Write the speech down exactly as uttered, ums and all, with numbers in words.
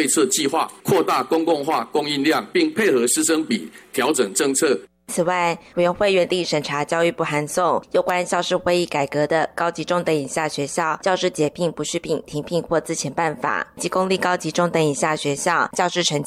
对策计划，扩大公共化供应量，并配合师生比调整政策。 此外，委员会原定审查教育部函送有关校事会议改革的高级中等以下学校教师解聘、不续聘、停聘或资遣办法及公立高级中等以下学校教师成